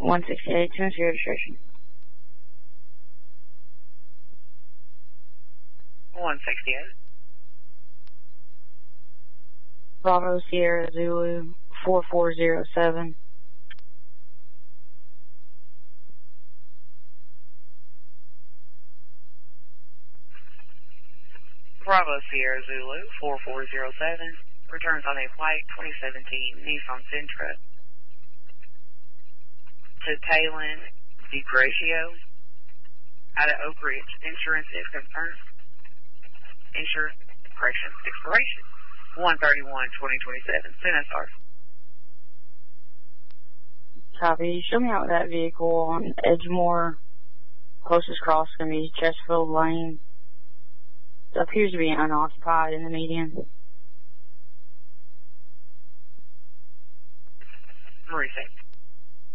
168, Tennessee registration. 168. Bravo Sierra Zulu 4407. Bravo Sierra Zulu 4407 returns on a white 2017 Nissan Sentra to Taylon DeGratio out of Oak Ridge. Insurance is confirmed. Insurance expiration 1/31/2027. SR. Copy. Show me out that vehicle on Edgemore. Closest cross is going to be Chesterfield Lane. It appears to be unoccupied in the median. Reset.